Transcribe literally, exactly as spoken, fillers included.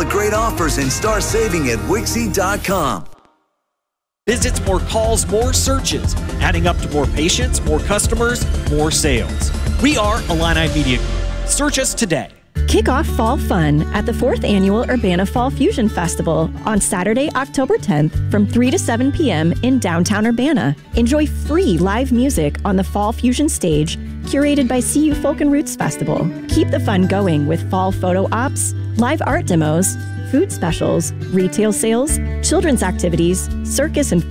the great offers and start saving at Wixie dot com. Visits, more calls, more searches, adding up to more patients, more customers, more sales. We are Illini Media Group. Search us today. Kick off fall fun at the fourth Annual Urbana Fall Fusion Festival on Saturday, October tenth from three to seven p.m. in downtown Urbana. Enjoy free live music on the Fall Fusion stage, curated by C U Folk and Roots Festival. Keep the fun going with fall photo ops, live art demos, food specials, retail sales, children's activities, circus and